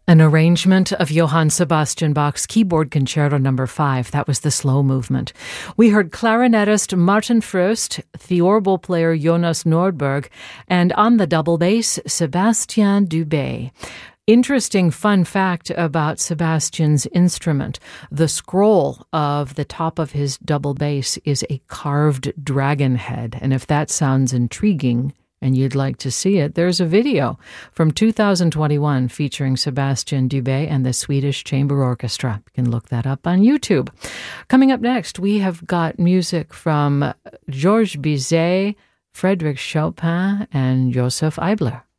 An arrangement of Johann Sebastian Bach's Keyboard Concerto No. 5. That was the slow movement. We heard clarinetist Martin Fröst, theorbo player Jonas Nordberg, and on the double bass, Sébastien Dubé. Interesting fun fact about Sebastian's instrument. The scroll of the top of his double bass is a carved dragon head. And if that sounds intriguing, and you'd like to see it, there's a video from 2021 featuring Sébastien Dubé and the Swedish Chamber Orchestra. You can look that up on YouTube. Coming up next, we have got music from Georges Bizet, Frédéric Chopin, and Joseph Eibler.